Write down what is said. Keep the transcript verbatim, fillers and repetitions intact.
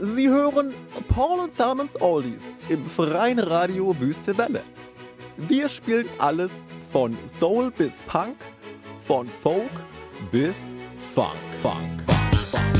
Sie hören Paul und Simons Oldies im freien Radio Wüste Welle. Wir spielen alles von Soul bis Punk, von Folk bis Funk. Funk.